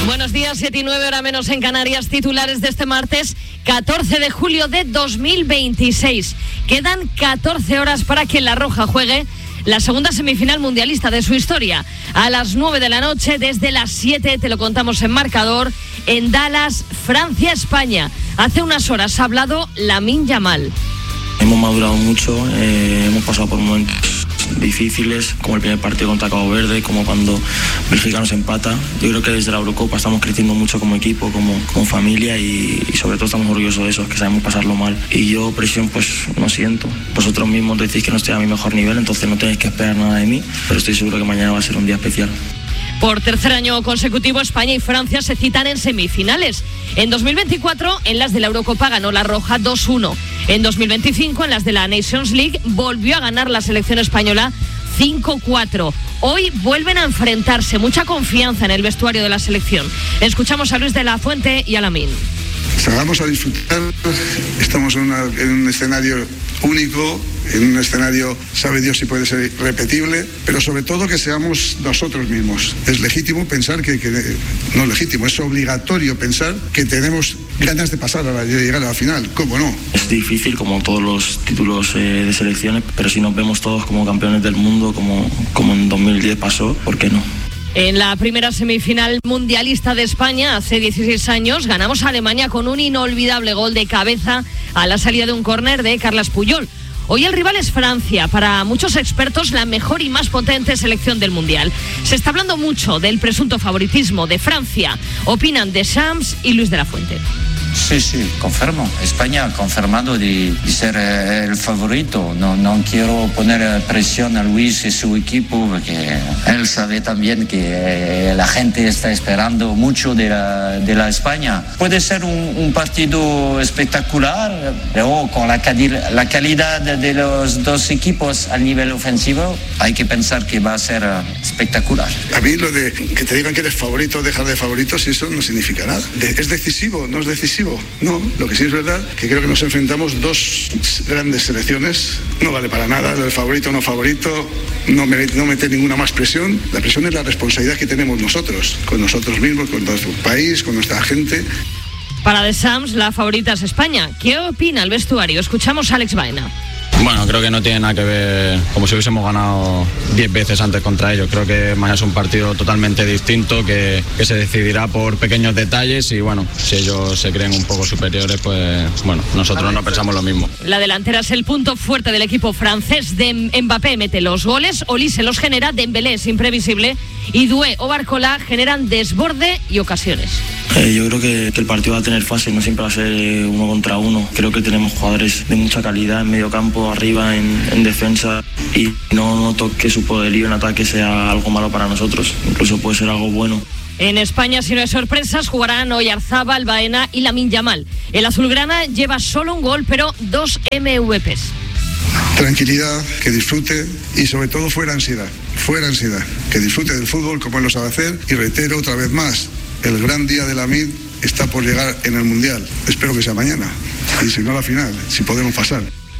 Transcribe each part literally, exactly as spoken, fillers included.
Buenos días, siete y nueve, hora menos en Canarias. Titulares de este martes catorce de julio de dos mil veintiséis. Quedan catorce horas para que La Roja juegue la segunda semifinal mundialista de su historia. A las nueve de la noche, desde las siete, te lo contamos en marcador, en Dallas, Francia-España. Hace unas horas ha hablado Lamine Yamal. Hemos madurado mucho, eh, hemos pasado por momentos difíciles, como el primer partido contra Cabo Verde, como cuando Bélgica nos empata. Yo creo que desde la Eurocopa estamos creciendo mucho como equipo, como, como familia y, y sobre todo estamos orgullosos de eso, que sabemos pasarlo mal. Y yo presión pues no siento. Vosotros mismos decís que no estoy a mi mejor nivel, entonces no tenéis que esperar nada de mí, pero estoy seguro que mañana va a ser un día especial. Por tercer año consecutivo, España y Francia se citan en semifinales. En dos mil veinticuatro, en las de la Eurocopa ganó La Roja dos uno. En dos mil veinticinco, en las de la Nations League, volvió a ganar la selección española cinco cuatro. Hoy vuelven a enfrentarse. Mucha confianza en el vestuario de la selección. Escuchamos a Luis de la Fuente y a Lamine. Vamos a disfrutar. Estamos en, una, en un escenario único, en un escenario, sabe Dios si puede ser repetible, pero sobre todo que seamos nosotros mismos. Es legítimo pensar que, que no es legítimo, es obligatorio pensar que tenemos ganas de pasar a la, de llegar a la final, ¿cómo no? Es difícil como todos los títulos eh, de selecciones, pero si nos vemos todos como campeones del mundo, como, como en dos mil diez pasó, ¿por qué no? En la primera semifinal mundialista de España, hace dieciséis años, ganamos a Alemania con un inolvidable gol de cabeza a la salida de un córner de Carles Puyol. Hoy el rival es Francia, para muchos expertos la mejor y más potente selección del Mundial. Se está hablando mucho del presunto favoritismo de Francia. Opinan Deschamps y Luis de la Fuente. Sí, sí, confirmo. España ha confirmado de, de ser eh, el favorito. No, no quiero poner presión a Luis y su equipo porque él sabe también que eh, la gente está esperando mucho de la, de la España. Puede ser un, un partido espectacular, pero con la, cali- la calidad de los dos equipos al nivel ofensivo hay que pensar que va a ser uh, espectacular. A mí lo de que te digan que eres favorito o dejar de favoritos, eso no significa nada. De, ¿Es decisivo? ¿No es decisivo? No, lo que sí es verdad que creo que nos enfrentamos dos grandes selecciones. No vale para nada, el favorito o no favorito, no, me, no mete ninguna más presión. La presión es la responsabilidad que tenemos nosotros, con nosotros mismos, con nuestro país, con nuestra gente. Para Deschamps, la favorita es España. ¿Qué opina el vestuario? Escuchamos a Alex Baena. Bueno, creo que no tiene nada que ver como si hubiésemos ganado diez veces antes contra ellos. Creo que mañana es un partido totalmente distinto que, que se decidirá por pequeños detalles y bueno, si ellos se creen un poco superiores, pues bueno, nosotros no pensamos lo mismo. La delantera es el punto fuerte del equipo francés. De Mbappé mete los goles, Olise los genera, Dembélé es imprevisible y Doué o Barcola generan desborde y ocasiones. Eh, yo creo que, que el partido va a tener fase, no siempre va a ser uno contra uno. Creo que tenemos jugadores de mucha calidad en medio campo, arriba, en, en defensa y no noto que su poderío en ataque sea algo malo para nosotros, incluso puede ser algo bueno. En España, si no hay sorpresas, jugarán hoy Oyarzabal, Baena y Lamine Yamal. El azulgrana lleva solo un gol, pero dos M V Pes. Tranquilidad, que disfrute y sobre todo fuera ansiedad, fuera ansiedad, que disfrute del fútbol como él lo sabe hacer y reitero otra vez más, el gran día de Lamine está por llegar en el Mundial. Espero que sea mañana y si no la final, si podemos pasar.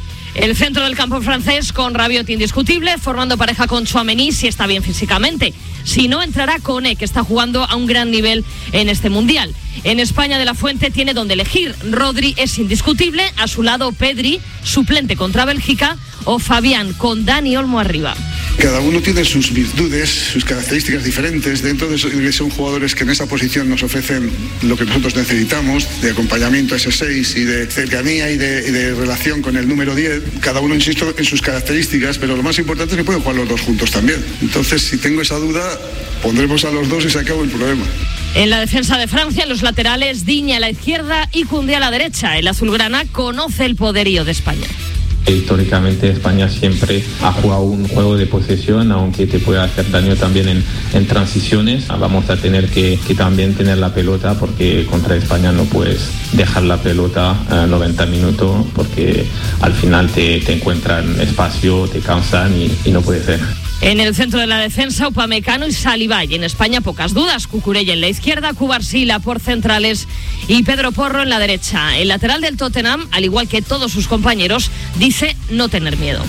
El centro del campo francés con Rabiot indiscutible, formando pareja con Tchouaméni si está bien físicamente. Si no, entrará Koné, que está jugando a un gran nivel en este Mundial. En España, De la Fuente tiene donde elegir. Rodri es indiscutible, a su lado Pedri, suplente contra Bélgica, o Fabián con Dani Olmo arriba. Cada uno tiene sus virtudes, sus características diferentes. Dentro de eso, son jugadores que en esa posición nos ofrecen lo que nosotros necesitamos, de acompañamiento a ese seis y de cercanía y de, y de relación con el número diez. Cada uno, insisto, en sus características, pero lo más importante es que pueden jugar los dos juntos también. Entonces, si tengo esa duda, pondremos a los dos y se acabó el problema. En la defensa de Francia, en los laterales, Digne a la izquierda y Koundé a la derecha. El azulgrana conoce el poderío de España. Históricamente España siempre ha jugado un juego de posesión, aunque te pueda hacer daño también en, en transiciones. Vamos a tener que, que también tener la pelota, porque contra España no puedes dejar la pelota a noventa minutos, porque al final te, te encuentran espacio, te cansan y, y no puede ser. En el centro de la defensa, Upamecano y Salibay. En España, pocas dudas. Cucurella en la izquierda, Cubarsila por centrales y Pedro Porro en la derecha. El lateral del Tottenham, al igual que todos sus compañeros, dice no tener miedo.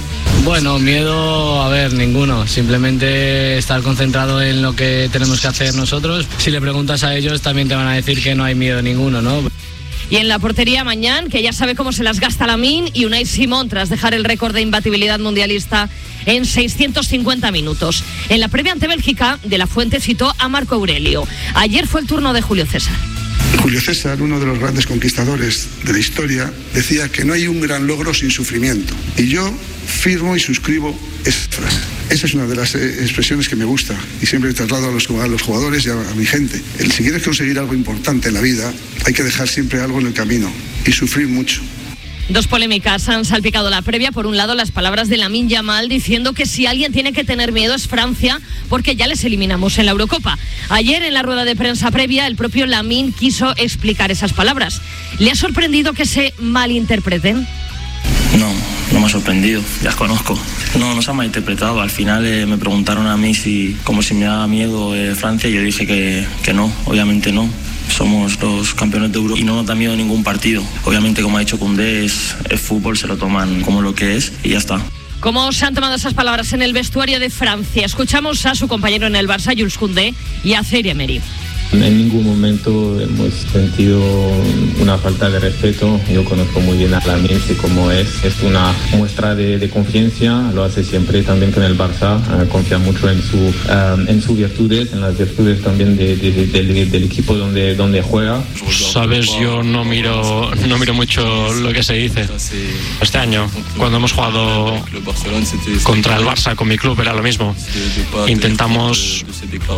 Bueno, miedo, a ver, ninguno. Simplemente estar concentrado en lo que tenemos que hacer nosotros. Si le preguntas a ellos, también te van a decir que no hay miedo ninguno, ¿no? Y en la portería Mañán, que ya sabe cómo se las gasta Lamine, y Unai Simón tras dejar el récord de imbatibilidad mundialista en seiscientos cincuenta minutos. En la previa ante Bélgica, De la Fuente citó a Marco Aurelio. Ayer fue el turno de Julio César. Julio César, uno de los grandes conquistadores de la historia, decía que no hay un gran logro sin sufrimiento. Y yo firmo y suscribo esa frase. Esa es una de las eh, expresiones que me gusta y siempre traslado a los, a los jugadores y a, a mi gente. El, si quieres conseguir algo importante en la vida, hay que dejar siempre algo en el camino y sufrir mucho. Dos polémicas han salpicado la previa. Por un lado, las palabras de Lamine Yamal diciendo que si alguien tiene que tener miedo es Francia, porque ya les eliminamos en la Eurocopa. Ayer, en la rueda de prensa previa, el propio Lamine quiso explicar esas palabras. ¿Le ha sorprendido que se malinterpreten? No, no me ha sorprendido, ya os conozco. No, no se ha malinterpretado. Al final eh, me preguntaron a mí si, como si me daba miedo eh, Francia, y yo dije que, que no, obviamente no. Somos los campeones de Europa y no nos da miedo ningún partido. Obviamente, como ha dicho Koundé, es, es fútbol, se lo toman como lo que es y ya está. ¿Cómo se han tomado esas palabras en el vestuario de Francia? Escuchamos a su compañero en el Barça, Jules Koundé, y a Thierry Emery. En ningún momento hemos sentido una falta de respeto. Yo conozco muy bien a Lamine, sé cómo es. Es una muestra de, de confianza, lo hace siempre también con el Barça. Uh, confía mucho en, su, uh, en sus virtudes, en las virtudes también de, de, de, de, del equipo donde, donde juega. Sabes, yo no miro, no miro mucho lo que se dice. Este año, cuando hemos jugado contra el Barça con mi club, era lo mismo. Intentamos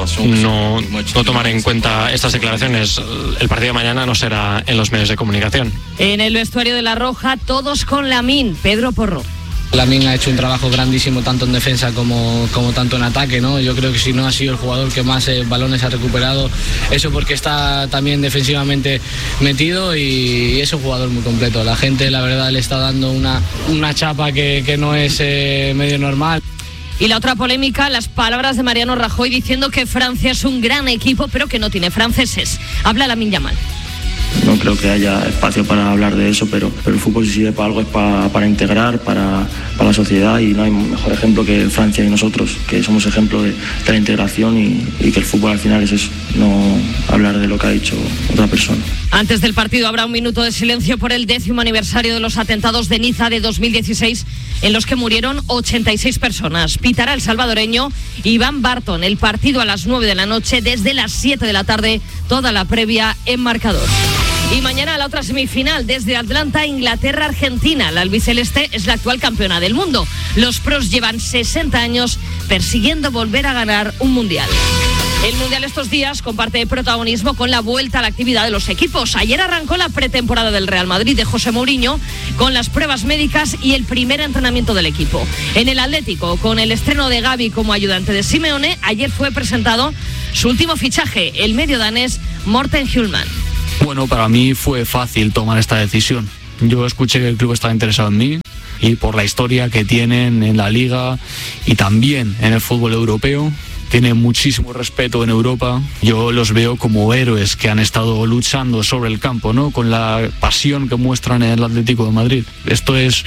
no, no tomar en cuenta estas declaraciones. El partido de mañana no será en los medios de comunicación. En el vestuario de La Roja, todos con Lamine. Pedro Porro. Lamine ha hecho un trabajo grandísimo tanto en defensa como, como tanto en ataque, ¿no? Yo creo que si no ha sido el jugador que más eh, balones ha recuperado, eso porque está también defensivamente metido y es un jugador muy completo. La gente, la verdad, le está dando una, una chapa que, que no es eh, medio normal. Y la otra polémica, las palabras de Mariano Rajoy diciendo que Francia es un gran equipo, pero que no tiene franceses. Habla Lamine Yamal. No creo que haya espacio para hablar de eso, pero, pero el fútbol si sirve para algo es para, para integrar, para, para la sociedad, y no hay mejor ejemplo que Francia y nosotros, que somos ejemplo de, de la integración y, y que el fútbol al final es eso, no hablar de lo que ha dicho otra persona. Antes del partido habrá un minuto de silencio por el décimo aniversario de los atentados de Niza de dos mil dieciséis, en los que murieron ochenta y seis personas. Pitará el salvadoreño Iván Barton. El partido a las nueve de la noche, desde las siete de la tarde, toda la previa en marcador. Y mañana la otra semifinal, desde Atlanta, Inglaterra, Argentina. La albiceleste es la actual campeona del mundo. Los pros llevan sesenta años persiguiendo volver a ganar un mundial. El mundial estos días comparte protagonismo con la vuelta a la actividad de los equipos. Ayer arrancó la pretemporada del Real Madrid de José Mourinho con las pruebas médicas y el primer entrenamiento del equipo. En el Atlético, con el estreno de Gavi como ayudante de Simeone, ayer fue presentado su último fichaje, el medio danés Morten Hjulmand. Bueno, para mí fue fácil tomar esta decisión. Yo escuché que el club estaba interesado en mí y por la historia que tienen en la liga y también en el fútbol europeo. Tienen muchísimo respeto en Europa. Yo los veo como héroes que han estado luchando sobre el campo, ¿no? Con la pasión que muestran en el Atlético de Madrid. Esto es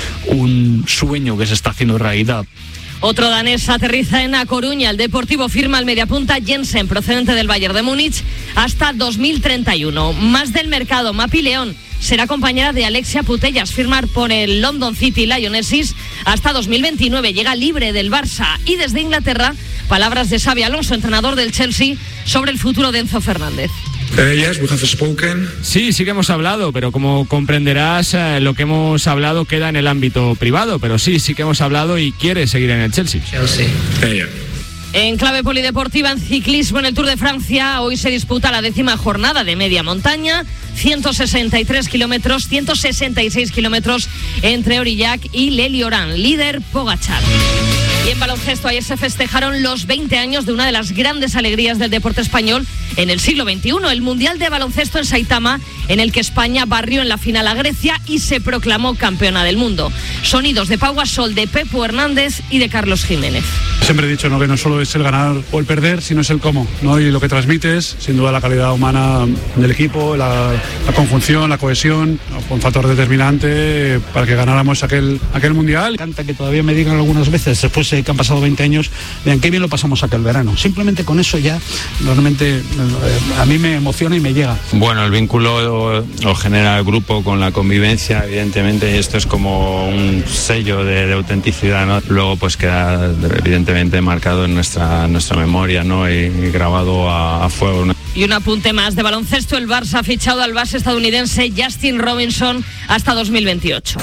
un sueño que se está haciendo realidad. Otro danés aterriza en A Coruña. El Deportivo firma al mediapunta Jensen, procedente del Bayern de Múnich, hasta dos mil treinta y uno. Más del mercado, Mapi León será compañera de Alexia Putellas, firmar por el London City Lionesses hasta dos mil veintinueve. Llega libre del Barça. Y desde Inglaterra, palabras de Xabi Alonso, entrenador del Chelsea, sobre el futuro de Enzo Fernández. Uh, yes, we have spoken. Sí, sí que hemos hablado, pero como comprenderás, eh, lo que hemos hablado queda en el ámbito privado, pero sí, sí que hemos hablado y quiere seguir en el Chelsea. Chelsea. Uh, yeah. En clave polideportiva, en ciclismo en el Tour de Francia, hoy se disputa la décima jornada de media montaña, ciento sesenta y tres kilómetros, ciento sesenta y seis kilómetros entre Aurillac y Leliorán, líder Pogačar. Y en baloncesto ayer se festejaron los veinte años de una de las grandes alegrías del deporte español en el siglo veintiuno, el Mundial de Baloncesto en Saitama, en el que España barrió en la final a Grecia y se proclamó campeona del mundo. Sonidos de Pau Gasol, de Pepu Hernández y de Carlos Jiménez. Siempre he dicho, ¿no?, que no solo es el ganar o el perder, sino es el cómo, ¿no? Y lo que transmites, sin duda la calidad humana del equipo, la, la conjunción, la cohesión, un factor determinante para que ganáramos aquel, aquel Mundial. Me encanta que todavía me digan algunas veces, después de que han pasado veinte años, vean qué bien lo pasamos aquel verano. Simplemente con eso ya, realmente, a mí me emociona y me llega. Bueno, el vínculo lo genera el grupo con la convivencia, evidentemente, y esto es como un sello de, de autenticidad, ¿no? Luego pues queda evidentemente marcado en nuestra, nuestra memoria, ¿no? y, y grabado a, a fuego, ¿no? Y un apunte más de baloncesto, el Barça ha fichado al base estadounidense Justin Robinson hasta dos mil veintiocho.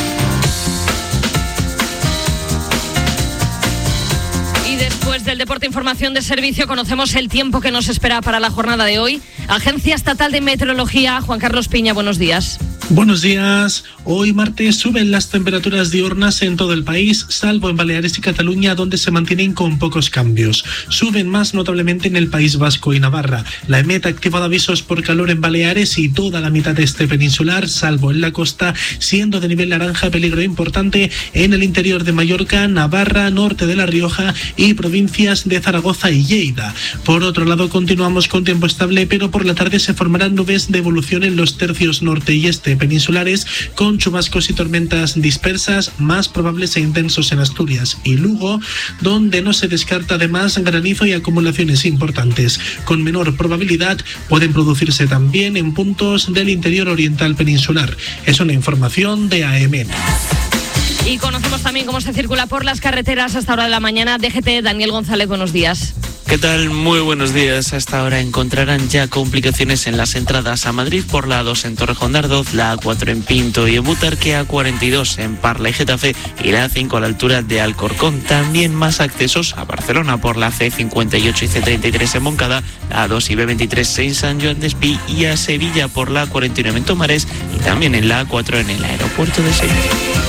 Después del deporte, información de servicio, conocemos el tiempo que nos espera para la jornada de hoy. Agencia Estatal de Meteorología, Juan Carlos Piña, buenos días. Buenos días. Hoy martes suben las temperaturas diurnas en todo el país, salvo en Baleares y Cataluña, donde se mantienen con pocos cambios. Suben más notablemente en el País Vasco y Navarra. La EMET ha activado avisos por calor en Baleares y toda la mitad este peninsular, salvo en la costa, siendo de nivel naranja peligro importante en el interior de Mallorca, Navarra, norte de La Rioja y provincias de Zaragoza y Lleida. Por otro lado, continuamos con tiempo estable, pero por la tarde se formarán nubes de evolución en los tercios norte y este peninsulares, con chubascos y tormentas dispersas, más probables e intensos en Asturias y Lugo, donde no se descarta además granizo y acumulaciones importantes. Con menor probabilidad pueden producirse también en puntos del interior oriental peninsular. Es una información de A M. Y conocemos también cómo se circula por las carreteras a esta hora de la mañana. D G T, Daniel González, buenos días. ¿Qué tal? Muy buenos días. A esta hora encontrarán ya complicaciones en las entradas a Madrid por la A dos en Torrejón de Ardoz, la A cuatro en Pinto y en Butarque, A cuarenta y dos en Parla y Getafe y la A cinco a la altura de Alcorcón. También más accesos a Barcelona por la C cincuenta y ocho y C treinta y tres en Moncada, la A dos y B veintitrés en San Joan Despí y a Sevilla por la A cuarenta y nueve en Tomares y también en la A cuatro en el aeropuerto de Sevilla.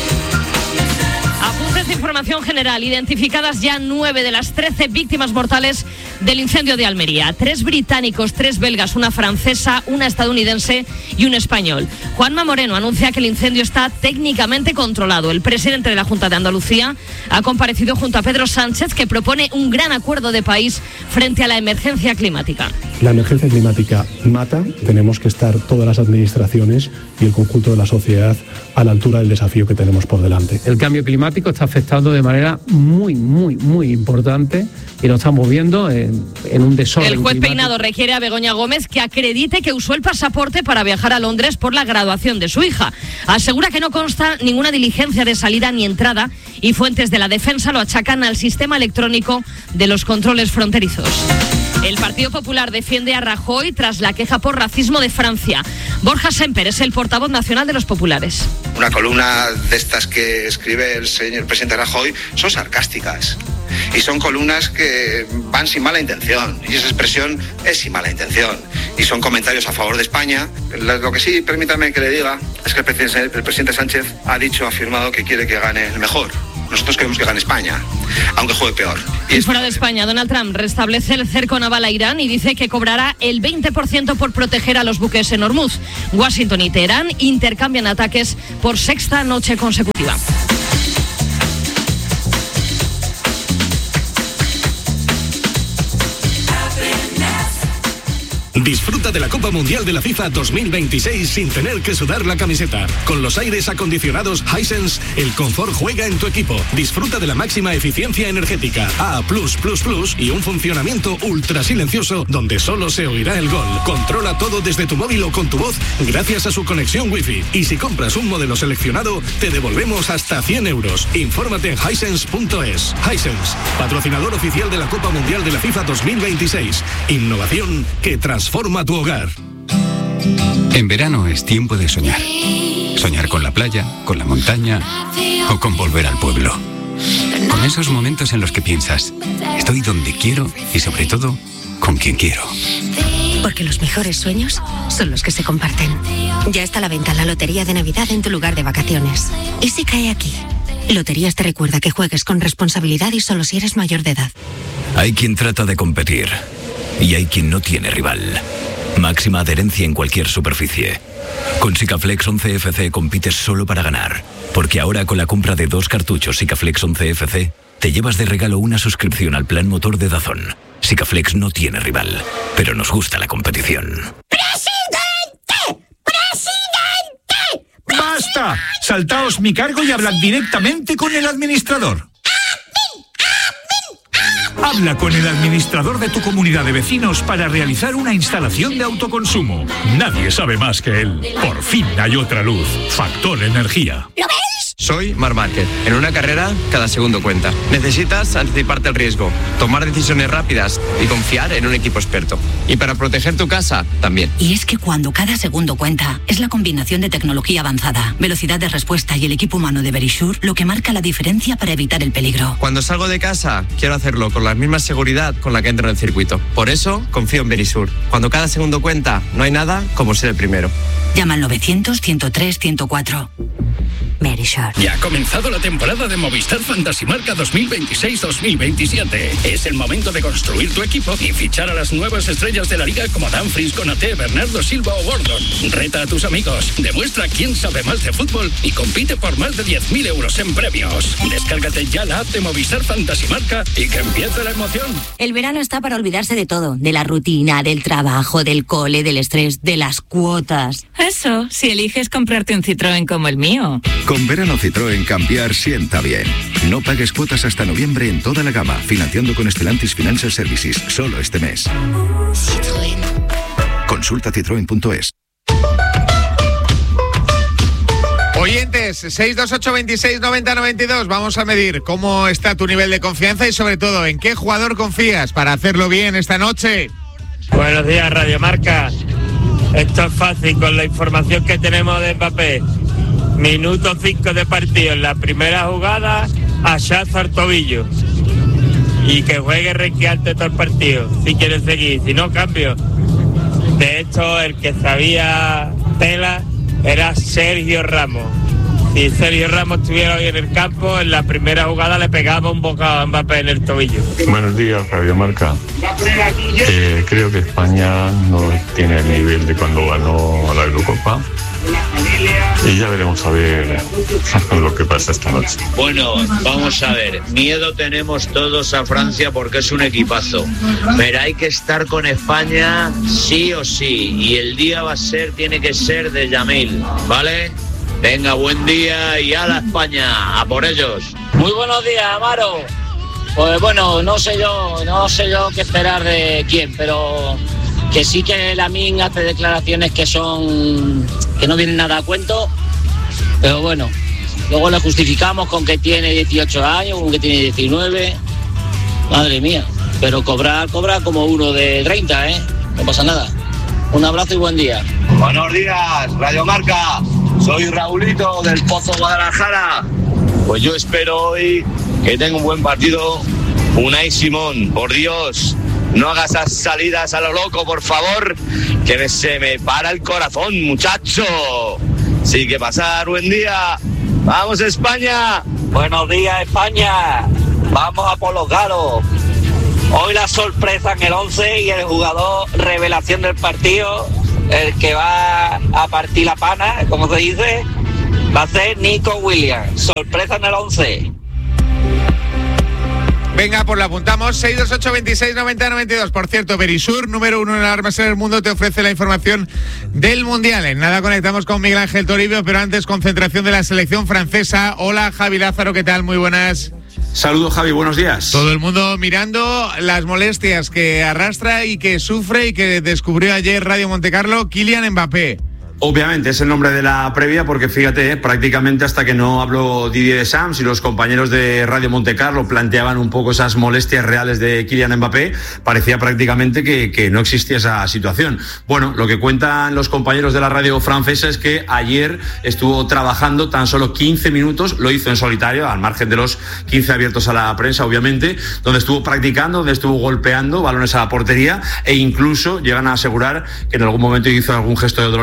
Información general. Identificadas ya nueve de las trece víctimas mortales del incendio de Almería. Tres británicos, tres belgas, una francesa, una estadounidense y un español. Juanma Moreno anuncia que el incendio está técnicamente controlado. El presidente de la Junta de Andalucía ha comparecido junto a Pedro Sánchez, que propone un gran acuerdo de país frente a la emergencia climática. La emergencia climática mata. Tenemos que estar todas las administraciones y el conjunto de la sociedad a la altura del desafío que tenemos por delante. El cambio climático está afectando de manera muy, muy, muy importante y nos estamos viendo en, en un desorden. El juez climático. Peinado requiere a Begoña Gómez que acredite que usó el pasaporte para viajar a Londres por la graduación de su hija. Asegura que no consta ninguna diligencia de salida ni entrada y fuentes de la defensa lo achacan al sistema electrónico de los controles fronterizos. El Partido Popular defiende a Rajoy tras la queja por racismo de Francia. Borja Semper es el portavoz nacional de los populares. Una columna de estas que escribe el señor presidente Rajoy son sarcásticas y son columnas que van sin mala intención y esa expresión es sin mala intención y son comentarios a favor de España. Lo que sí, permítame que le diga, es que el presidente, el presidente Sánchez ha dicho, ha afirmado que quiere que gane el mejor. Nosotros queremos que gane España, aunque juegue peor. Y, y fuera de España, Donald Trump restablece el cerco naval a Irán y dice que cobrará el veinte por ciento por proteger a los buques en Hormuz. Washington y Teherán intercambian ataques por sexta noche consecutiva. Disfruta de la Copa Mundial de la FIFA dos mil veintiséis sin tener que sudar la camiseta. Con los aires acondicionados Hisense, el confort juega en tu equipo. Disfruta de la máxima eficiencia energética A plus plus plus y un funcionamiento ultra silencioso donde solo se oirá el gol. Controla todo desde tu móvil o con tu voz gracias a su conexión Wi-Fi. Y si compras un modelo seleccionado, te devolvemos hasta cien euros. Infórmate en hisense punto es. Hisense, patrocinador oficial de la Copa Mundial de la FIFA dos mil veintiséis. Innovación que transforma Forma tu hogar. En verano es tiempo de soñar. Soñar con la playa, con la montaña o con volver al pueblo. Con esos momentos en los que piensas, estoy donde quiero y sobre todo, con quien quiero. Porque los mejores sueños son los que se comparten. Ya está a la venta la lotería de Navidad en tu lugar de vacaciones. ¿Y si cae aquí? Loterías te recuerda que juegues con responsabilidad y solo si eres mayor de edad. Hay quien trata de competir y hay quien no tiene rival. Máxima adherencia en cualquier superficie. Con Sikaflex once F C compites solo para ganar, porque ahora con la compra de dos cartuchos Sikaflex once F C te llevas de regalo una suscripción al plan motor de DAZN. Sikaflex no tiene rival, pero nos gusta la competición. ¡Presidente! ¡Presidente! ¡Basta! Saltaos mi cargo y hablad directamente con el administrador. Habla con el administrador de tu comunidad de vecinos para realizar una instalación de autoconsumo. Nadie sabe más que él. Por fin hay otra luz. Factor Energía. ¿Lo ves? Soy Marc Márquez. En una carrera, cada segundo cuenta. Necesitas anticiparte al riesgo, tomar decisiones rápidas y confiar en un equipo experto. Y para proteger tu casa, también. Y es que cuando cada segundo cuenta, es la combinación de tecnología avanzada, velocidad de respuesta y el equipo humano de Verisure lo que marca la diferencia para evitar el peligro. Cuando salgo de casa, quiero hacerlo con la misma seguridad con la que entro en el circuito. Por eso, confío en Verisure. Cuando cada segundo cuenta, no hay nada como ser el primero. Llama al novecientos, ciento tres, ciento cuatro. Verisure. Ya ha comenzado la temporada de Movistar Fantasy Marca dos mil veintiséis dos mil veintisiete. Es el momento de construir tu equipo y fichar a las nuevas estrellas de la liga como Dumfries, Konaté, Bernardo Silva o Gordon. Reta a tus amigos, demuestra quién sabe más de fútbol y compite por más de diez mil euros en premios. Descárgate ya la app de Movistar Fantasy Marca y que empiece la emoción. El verano está para olvidarse de todo, de la rutina, del trabajo, del cole, del estrés, de las cuotas. Eso, si eliges comprarte un Citroën como el mío. Con verano Citroën cambiar sienta bien. No pagues cuotas hasta noviembre en toda la gama, financiando con Stellantis Financial Services, solo este mes. Citroën. Consulta citroen punto es. Oyentes, seis dos ocho, veintiséis, noventa, noventa y dos. Vamos a medir cómo está tu nivel de confianza y sobre todo en qué jugador confías para hacerlo bien esta noche. Buenos días, Radio Marca. Esto es fácil con la información que tenemos de Mbappé. Minuto cinco de partido en la primera jugada, hachazo al tobillo. Y que juegue renqueante todo el partido, si quiere seguir, si no, cambio. De hecho, el que sabía tela era Sergio Ramos. Si Sergio Ramos estuviera hoy en el campo, en la primera jugada le pegaba un bocado a Mbappé en el tobillo. Buenos días, Radio Marca. Eh, creo que España no tiene el nivel de cuando ganó la Eurocopa. Y ya veremos a ver lo que pasa esta noche. Bueno, vamos a ver. Miedo tenemos todos a Francia porque es un equipazo. Pero hay que estar con España sí o sí. Y el día va a ser, tiene que ser de Yamil, ¿vale? Venga, buen día y a la España, a por ellos. Muy buenos días, Amaro. Pues bueno, no sé yo, no sé yo qué esperar de quién, pero que sí que Lamine hace declaraciones que son, que no vienen nada a cuento, pero bueno, luego le justificamos con que tiene dieciocho años, con que tiene diecinueve, madre mía, pero cobrar, cobrar como uno de treinta, ¿eh? No pasa nada. Un abrazo y buen día. Buenos días, Radio Marca. Soy Raulito del Pozo Guadalajara. Pues yo espero hoy que tenga un buen partido Unai Simón. Por Dios, no hagas esas salidas a lo loco, por favor, que se me para el corazón, muchacho. Sí, que pasar, buen día. ¡Vamos, España! Buenos días, España. Vamos a por los galos. Hoy la sorpresa en el once y el jugador revelación del partido, el que va a partir la pana, como se dice, va a ser Nico Williams. Sorpresa en el once. Venga, pues lo apuntamos. seis dos ocho, veintiséis, noventa, noventa y dos. Por cierto, Verisure, número uno en alarmas en el mundo, te ofrece la información del Mundial. En nada conectamos con Miguel Ángel Toribio, pero antes concentración de la selección francesa. Hola, Javi Lázaro, ¿qué tal? Muy buenas. Saludos, Javi, buenos días. Todo el mundo mirando las molestias que arrastra y que sufre y que descubrió ayer Radio Montecarlo, Kylian Mbappé. Obviamente es el nombre de la previa porque fíjate, prácticamente hasta que no habló Didier Deschamps y los compañeros de Radio Montecarlo planteaban un poco esas molestias reales de Kylian Mbappé, parecía prácticamente que, que no existía esa situación. Bueno, lo que cuentan los compañeros de la radio francesa es que ayer estuvo trabajando tan solo quince minutos, lo hizo en solitario, al margen de los quince abiertos a la prensa, obviamente, donde estuvo practicando, donde estuvo golpeando balones a la portería e incluso llegan a asegurar que en algún momento hizo algún gesto de dolor importante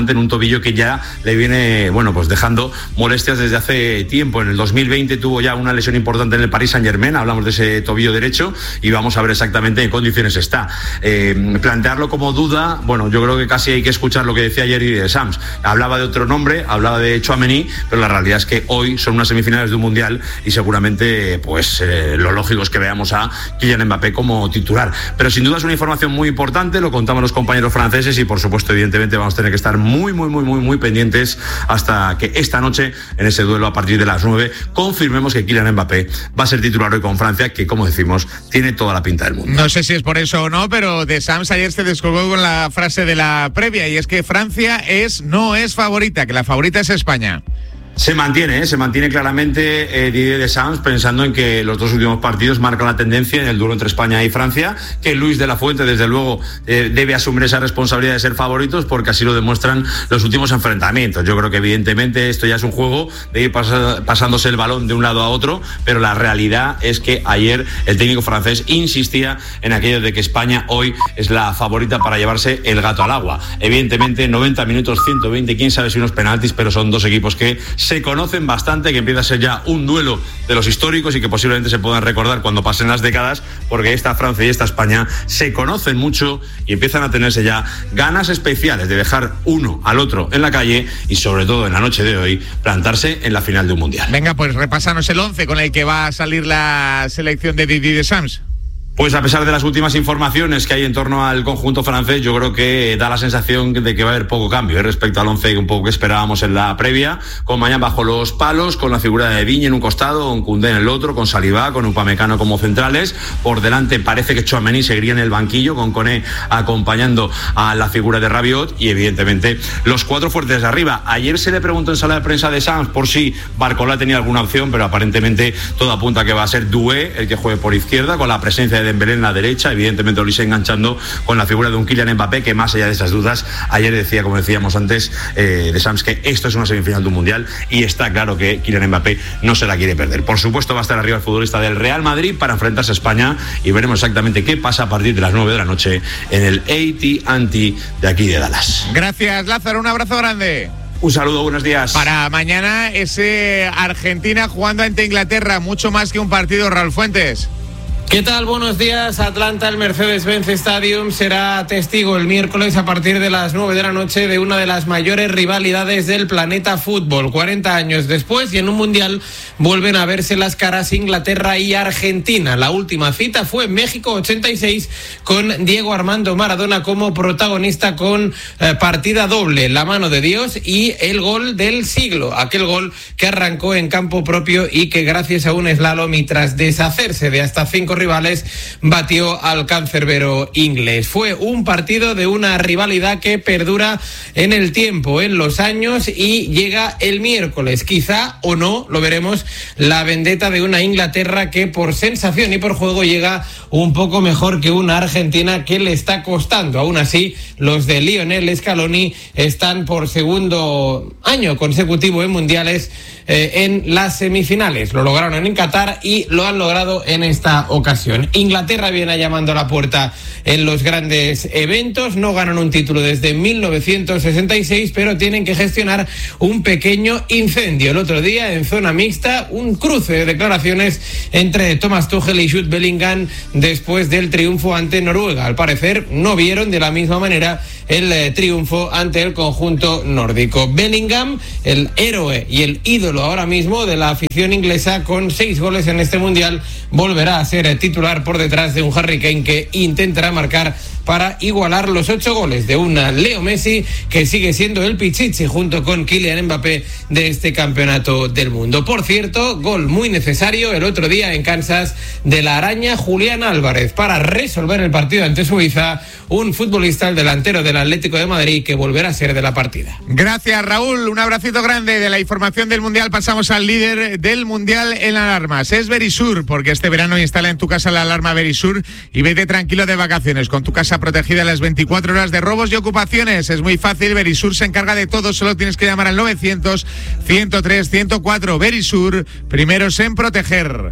importante en un tobillo que ya le viene, bueno, pues dejando molestias desde hace tiempo. En el dos mil veinte tuvo ya una lesión importante en el Paris Saint-Germain, hablamos de ese tobillo derecho y vamos a ver exactamente en qué condiciones está. Eh, plantearlo como duda, bueno, yo creo que casi hay que escuchar lo que decía ayer Didier Deschamps. Hablaba de otro nombre, hablaba de Tchouaméni, pero la realidad es que hoy son unas semifinales de un mundial y seguramente pues eh, lo lógico es que veamos a Kylian Mbappé como titular. Pero sin duda es una información muy importante, lo contamos los compañeros franceses y por supuesto evidentemente vamos a tener que estar muy muy muy muy muy pendientes hasta que esta noche en ese duelo a partir de las nueve confirmemos que Kylian Mbappé va a ser titular hoy con Francia, que como decimos tiene toda la pinta del mundo. No sé si es por eso o no, pero Deschamps ayer se descolgó con la frase de la previa y es que Francia es no es favorita, que la favorita es España. Se mantiene, ¿eh? se mantiene claramente eh, Didier Deschamps pensando en que los dos últimos partidos marcan la tendencia en el duelo entre España y Francia, que Luis de la Fuente desde luego eh, debe asumir esa responsabilidad de ser favoritos porque así lo demuestran los últimos enfrentamientos. Yo creo que evidentemente esto ya es un juego de ir pas- pasándose el balón de un lado a otro, pero la realidad es que ayer el técnico francés insistía en aquello de que España hoy es la favorita para llevarse el gato al agua. Evidentemente noventa minutos, ciento veinte, quién sabe si unos penaltis, pero son dos equipos que se conocen bastante, que empieza a ser ya un duelo de los históricos y que posiblemente se puedan recordar cuando pasen las décadas, porque esta Francia y esta España se conocen mucho y empiezan a tenerse ya ganas especiales de dejar uno al otro en la calle y sobre todo en la noche de hoy plantarse en la final de un mundial. Venga, pues repásanos el once con el que va a salir la selección de Didier Deschamps. Pues a pesar de las últimas informaciones que hay en torno al conjunto francés, yo creo que da la sensación de que va a haber poco cambio ¿eh? respecto al once un poco que esperábamos en la previa, con Mañán bajo los palos, con la figura de Digne en un costado, con Koundé en el otro, con Saliba, con Upamecano como centrales. Por delante parece que Tchouaméni seguiría en el banquillo, con Koné acompañando a la figura de Rabiot y evidentemente los cuatro fuertes de arriba. Ayer se le preguntó en sala de prensa de Sanz por si Barcola tenía alguna opción, pero aparentemente todo apunta a que va a ser Doué el que juegue por izquierda, con la presencia de Dembélé en la derecha, evidentemente Olise enganchando con la figura de un Kylian Mbappé que más allá de esas dudas, ayer decía, como decíamos antes, eh, de Sams, que esto es una semifinal de un mundial y está claro que Kylian Mbappé no se la quiere perder. Por supuesto va a estar arriba el futbolista del Real Madrid para enfrentarse a España y veremos exactamente qué pasa a partir de las nueve de la noche en el A T and T de aquí de Dallas. Gracias, Lázaro, un abrazo grande. Un saludo, buenos días. Para mañana ese Argentina jugando ante Inglaterra, mucho más que un partido, Raúl Fuentes. ¿Qué tal? Buenos días. Atlanta, el Mercedes-Benz Stadium será testigo el miércoles a partir de las nueve de la noche de una de las mayores rivalidades del planeta fútbol. cuarenta años después y en un mundial vuelven a verse las caras Inglaterra y Argentina. La última cita fue en México ochenta y seis con Diego Armando Maradona como protagonista con eh, partida doble, la mano de Dios y el gol del siglo. Aquel gol que arrancó en campo propio y que gracias a un slalom y tras deshacerse de hasta cinco rivales batió al cancerbero inglés. Fue un partido de una rivalidad que perdura en el tiempo, en los años y llega el miércoles. Quizá o no, lo veremos, la vendetta de una Inglaterra que por sensación y por juego llega un poco mejor que una Argentina que le está costando. Aún así, los de Lionel Scaloni están por segundo año consecutivo en mundiales eh, en las semifinales. Lo lograron en Qatar y lo han logrado en esta ocasión. Inglaterra viene llamando a la puerta en los grandes eventos, no ganan un título desde mil novecientos sesenta y seis, pero tienen que gestionar un pequeño incendio. El otro día, en zona mixta, un cruce de declaraciones entre Thomas Tuchel y Jude Bellingham después del triunfo ante Noruega. Al parecer, no vieron de la misma manera el eh, triunfo ante el conjunto nórdico. Bellingham, el héroe y el ídolo ahora mismo de la afición inglesa, con seis goles en este mundial, volverá a ser titular por detrás de un Harry Kane que intentará marcar para igualar los ocho goles de una Leo Messi que sigue siendo el pichichi junto con Kylian Mbappé de este campeonato del mundo. Por cierto, gol muy necesario el otro día en Kansas de la araña Julián Álvarez para resolver el partido ante Suiza, un futbolista, el delantero del Atlético de Madrid, que volverá a ser de la partida. Gracias, Raúl, un abracito grande. De la información del Mundial pasamos al líder del Mundial en alarmas, es Verisur, porque este verano instala en tu casa la alarma Verisur y vete tranquilo de vacaciones con tu casa protegida a las veinticuatro horas de robos y ocupaciones. Es muy fácil, Verisur se encarga de todo, solo tienes que llamar al novecientos, ciento tres, ciento cuatro. Verisur, primeros en proteger.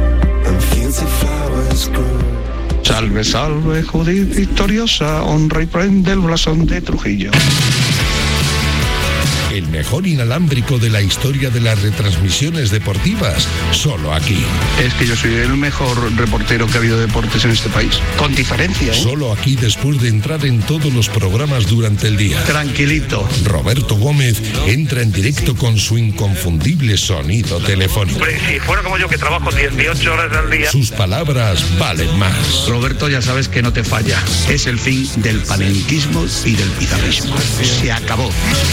Salve, salve, Judith victoriosa, honra y prende el blasón de Trujillo. El mejor inalámbrico de la historia de las retransmisiones deportivas, solo aquí. Es que yo soy el mejor reportero que ha habido de deportes en este país. Con diferencia, ¿eh? Solo aquí después de entrar en todos los programas durante el día. Tranquilito. Roberto Gómez entra en directo con su inconfundible sonido telefónico. Hombre, si fuera como yo que trabajo dieciocho horas al día. Sus palabras valen más. Roberto, ya sabes que no te falla. Es el fin del panenquismo y del pizarrismo. Se acabó.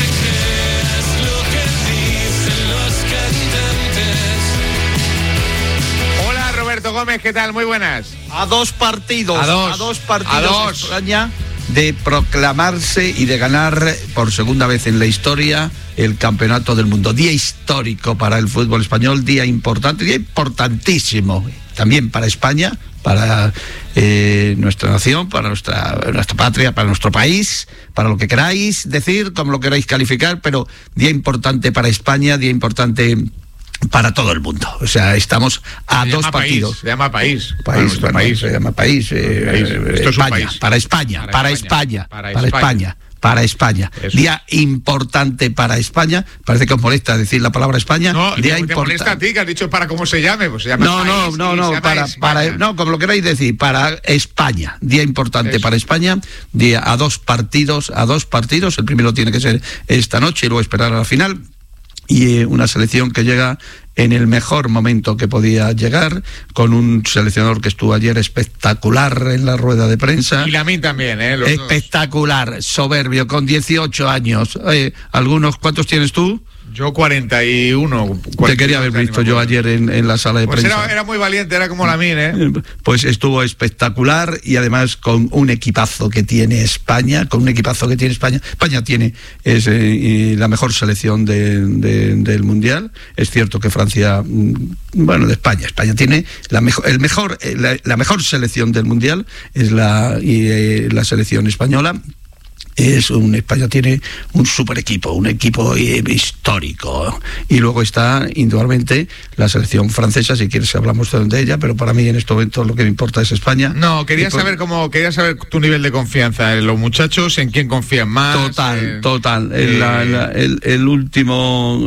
Hola Roberto Gómez, ¿qué tal? Muy buenas. A dos partidos, a dos, a dos partidos a dos. España de proclamarse y de ganar por segunda vez en la historia el Campeonato del Mundo. Día histórico para el fútbol español, día importante, día importantísimo también para España, para eh, nuestra nación, para nuestra, nuestra patria, para nuestro país, para lo que queráis decir, como lo queráis calificar, pero día importante para España, día importante para todo el mundo. O sea, estamos a se dos llama partidos. País, se llama país. País, Para bueno, país. se llama país. Eh, país. eh, Esto es un España, país. para España, Para para España. España, Para para España. España, para España. Eso. Día importante para España. Parece que os molesta decir la palabra España. No, Día te, te molesta a importante. ti que has dicho para cómo se llame, pues se llama No, no, país no, y se no, llama para, España. para, no, como lo queráis decir, para España, día importante Eso. para España, día a dos partidos, a dos partidos, el primero tiene que ser esta noche y luego esperar a la final, y eh, una selección que llega en el mejor momento que podía llegar, con un seleccionador que estuvo ayer espectacular en la rueda de prensa. Y Lamine también, ¿eh? Los dos. Espectacular, soberbio, con dieciocho años. Eh, algunos, ¿cuántos tienes tú? Yo cuarenta y uno. Te quería haber visto yo ayer en, en la sala de Pues prensa. era, era muy valiente, era como Lamine, ¿eh? Pues estuvo espectacular y además con un equipazo que tiene España, con un equipazo que tiene España. España tiene es, eh, la mejor selección de, de, del Mundial. Es cierto que Francia, bueno, de España, España tiene la mejor, el mejor, la, la mejor selección del Mundial es la, y, eh, la selección española. Es un España tiene un super equipo, un equipo eh, histórico, y luego está indudablemente la selección francesa, si quieres hablamos de ella, pero para mí en este momento lo que me importa es España. No, quería por... saber cómo, quería saber tu nivel de confianza en los muchachos, en quién confían más. Total, en, total. Eh... La, la, el, el último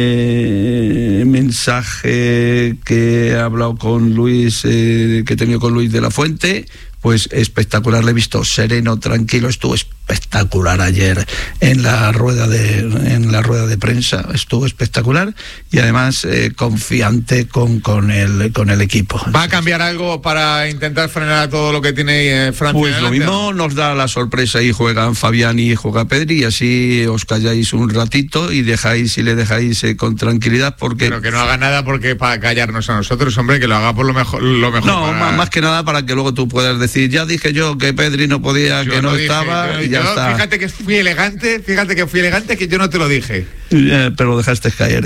eh, mensaje que he hablado con Luis, eh, que he tenido con Luis de la Fuente, pues espectacular, le he visto sereno, tranquilo, estuvo espectacular ayer en la rueda de en la rueda de prensa, estuvo espectacular y además eh, confiante con con el con el equipo. ¿Va a cambiar algo para intentar frenar todo lo que tiene eh, Francia? Pues lo mismo nos da la sorpresa y juegan Fabián y juega Pedri, y así os calláis un ratito y dejáis y le dejáis eh, con tranquilidad, porque pero que no haga nada porque para callarnos a nosotros, hombre, que lo haga por lo mejor lo mejor. No, para... más que nada para que luego tú puedas decir, ya dije yo que Pedri no podía, yo que no dije, estaba yo, y ya yo, está. Fíjate que fui elegante, fíjate que fui elegante, que yo no te lo dije. Eh, pero lo dejaste caer.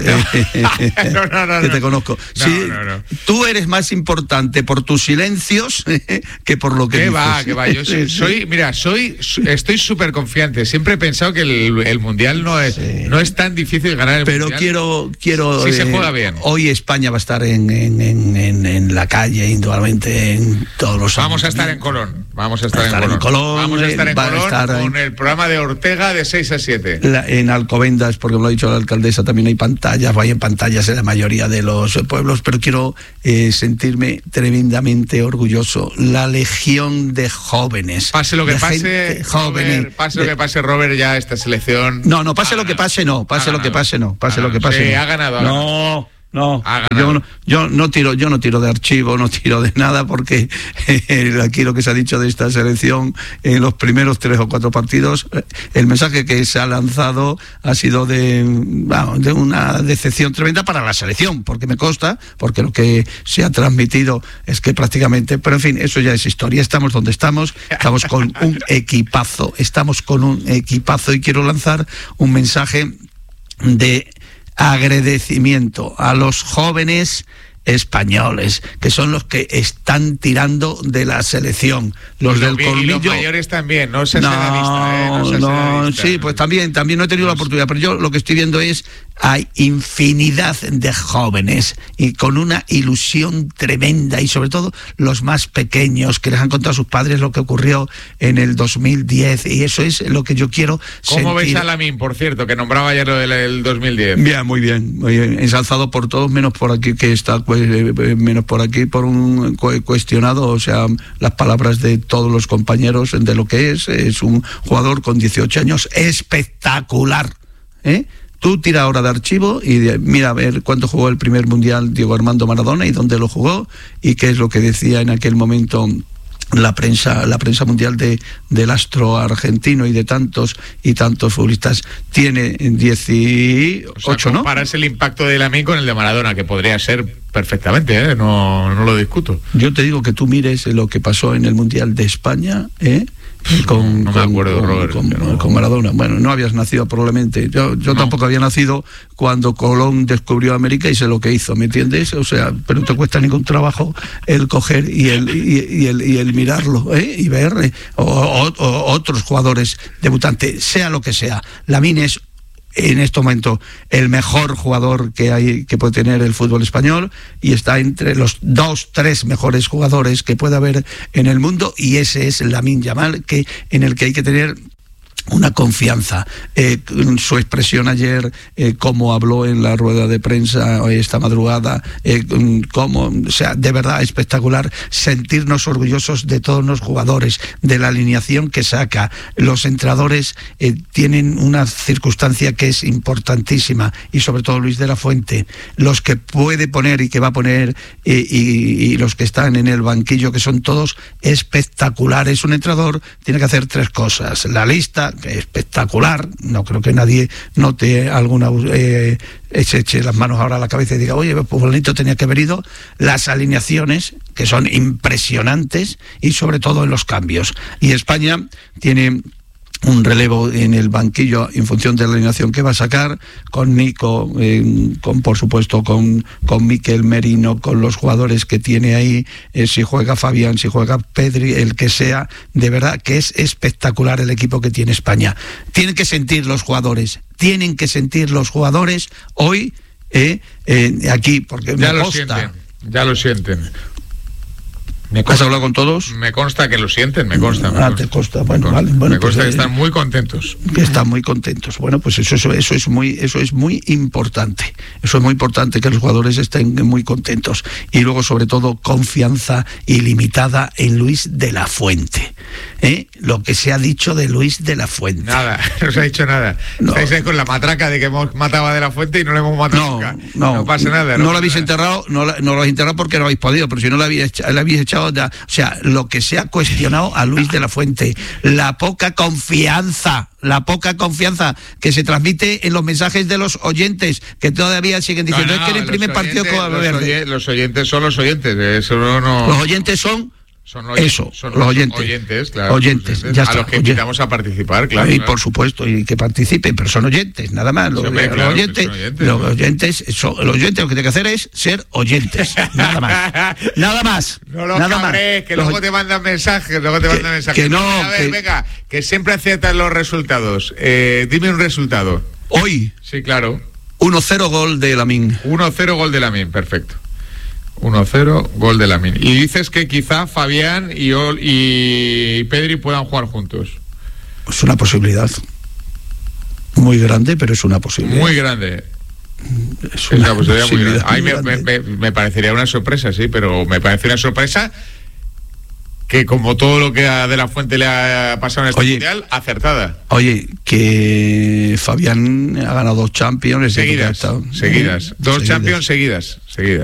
no, no, no, que no. te conozco. No, sí, no, no. Tú eres más importante por tus silencios que por lo que ¿Qué dices. va, qué va? Yo soy, soy mira, soy, estoy súper confiante. Siempre he pensado que el, el mundial no es, sí. no es tan difícil ganar el pero mundial. quiero, quiero. Si eh, se juega bien. Hoy España va a estar en, en, en, en, en la calle, indudablemente en todos los. Vamos a estar en Colón. Vamos a estar, estar en, en Colón. Colón. Vamos a estar en Colón estar con en... el programa de Ortega de seis a siete. La, en Alcobendas, porque me lo ha dicho la alcaldesa, también hay pantallas, hay en pantallas en la mayoría de los pueblos, pero quiero eh, sentirme tremendamente orgulloso. La legión de jóvenes. Pase lo que pase, jóvenes. Robert, pase de... lo que pase, Robert, ya esta selección. No, no, pase lo que pase, no, pase lo que pase, no, pase lo que pase. Sí, no. ha ganado. Ha no. ganado. No, yo no, yo no tiro, yo no tiro de archivo, no tiro de nada, porque eh, aquí lo que se ha dicho de esta selección en los primeros tres o cuatro partidos, el mensaje que se ha lanzado ha sido de, bueno, de una decepción tremenda para la selección, porque me consta, porque lo que se ha transmitido es que prácticamente, pero en fin, eso ya es historia. Estamos donde estamos, estamos con un equipazo, estamos con un equipazo y quiero lanzar un mensaje de agradecimiento a los jóvenes españoles, que son los que están tirando de la selección, los del colmillo. Y los mayores también, no seas no, edadista, ¿eh? No, seas no edadista. Sí, pues también, también no he tenido la oportunidad, pero yo lo que estoy viendo es hay infinidad de jóvenes y con una ilusión tremenda, y sobre todo los más pequeños que les han contado a sus padres lo que ocurrió en el dos mil diez, y eso es lo que yo quiero ¿Cómo sentir. veis a Lamine, por cierto, que nombraba ayer lo del el dos mil diez? Bien, muy bien, muy bien, ensalzado por todos, menos por aquí que está, pues, menos por aquí por un cuestionado, o sea, las palabras de todos los compañeros de lo que es, es un jugador con dieciocho años espectacular, ¿eh? Tú tira ahora de archivo y de, mira a ver cuánto jugó el primer mundial Diego Armando Maradona y dónde lo jugó y qué es lo que decía en aquel momento la prensa la prensa mundial de del astro argentino y de tantos y tantos futbolistas. Tiene dieciocho, o sea, ¿no? Comparas el impacto de Lamine con el de Maradona, que podría ser perfectamente, ¿eh? no, no lo discuto. Yo te digo que tú mires lo que pasó en el Mundial de España, ¿eh? Con, no me con, acuerdo, con, Robert, con, no. con Maradona. Bueno, no habías nacido probablemente. Yo, yo no. tampoco había nacido cuando Colón descubrió América y sé lo que hizo, ¿me entiendes? O sea, pero no te cuesta ningún trabajo el coger y el y, y el, y el mirarlo, ¿eh? Y ver eh, o, o, o otros jugadores debutantes, sea lo que sea. Lamine es en este momento el mejor jugador que hay que puede tener el fútbol español y está entre los dos, tres mejores jugadores que puede haber en el mundo, y ese es Lamine Yamal, que en el que hay que tener una confianza. Eh, su expresión ayer, eh, cómo habló en la rueda de prensa esta madrugada, eh, cómo, o sea, de verdad espectacular. Sentirnos orgullosos de todos los jugadores, de la alineación que saca. Los entrenadores eh, tienen una circunstancia que es importantísima, y sobre todo Luis de la Fuente, los que puede poner y que va a poner, eh, y, y los que están en el banquillo, que son todos espectaculares. Un entrenador tiene que hacer tres cosas: la lista, espectacular, no creo que nadie note alguna eh, se eche las manos ahora a la cabeza y diga, oye, pues bonito tenía que haber ido, las alineaciones, que son impresionantes, y sobre todo en los cambios. Y España tiene un relevo en el banquillo en función de la alineación que va a sacar, con Nico, eh, con por supuesto con, con Mikel Merino, con los jugadores que tiene ahí, eh, si juega Fabián, si juega Pedri, el que sea. De verdad que es espectacular el equipo que tiene España. Tienen que sentir los jugadores, tienen que sentir los jugadores hoy eh, eh, aquí, porque ya me lo consta, sienten, ya lo sienten. Me consta, ¿has hablado con todos? Me consta que lo sienten, me consta. Me ah, consta, te consta, bueno, me vale. Consta, Bueno, me consta pues, que eh, están muy contentos. Que están muy contentos. Bueno, pues eso, eso, eso es muy, eso es muy importante. Eso es muy importante, que los jugadores estén muy contentos. Y luego, sobre todo, confianza ilimitada en Luis de la Fuente. ¿Eh? Lo que se ha dicho de Luis de la Fuente. Nada, no se ha dicho nada. No. Estáis ahí con la matraca de que hemos matado a de la Fuente y no le hemos matado no, nunca. No, no pasa nada. No, no lo habéis nada. enterrado, no, no lo habéis enterrado porque no habéis podido, pero si no lo habéis, lo habéis echado, ya, o sea, lo que se ha cuestionado a Luis de la Fuente, la poca confianza, la poca confianza que se transmite en los mensajes de los oyentes, que todavía siguen diciendo, no, no, es que en el primer oyentes, partido los, verde. oye, los oyentes son los oyentes, eso no, no... Los oyentes son Son oyentes, eso, son los oyentes. Oyentes, claro. Oyentes, oyentes ya a está, los que oye. invitamos a participar, claro. Y claro. por supuesto, y que participen, pero son oyentes, nada más. Los, Sí, hombre, los claro, oyentes, son oyentes, los ¿no? oyentes, son, los oyentes lo que tienen que hacer es ser oyentes, nada más. Nada más. No lo nada cabres, más. que Los, luego te mandan mensajes, luego te que, mandan mensajes. que no, a ver, que, venga, que siempre aciertas los resultados. Eh, dime un resultado. Hoy. Sí, claro. uno cero gol de Lamine. uno cero gol de Lamine, perfecto. uno cero, gol de Lamine. Y dices que quizá Fabián y, Ol, y Pedri puedan jugar juntos. Es una posibilidad. Muy grande, pero es una posibilidad. Muy grande. Es una, es una posibilidad, posibilidad muy grande. Ay, muy me, grande. me, me parecería una sorpresa, sí, pero me parece una sorpresa que, como todo lo que a De la Fuente le ha pasado en este Oye, mundial, acertada. Oye, que Fabián ha ganado dos Champions. Seguidas, estado, seguidas. ¿eh? Dos seguidas. Champions seguidas, seguidas.